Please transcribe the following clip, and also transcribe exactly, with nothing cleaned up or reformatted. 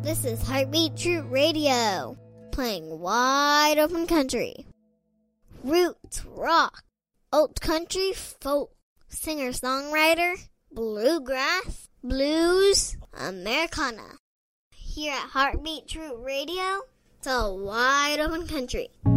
This is Heartbeat True Radio, playing wide open country. Roots, rock, old country, folk, singer-songwriter, bluegrass, blues, Americana. Here at Heartbeat True Radio, it's a wide open country.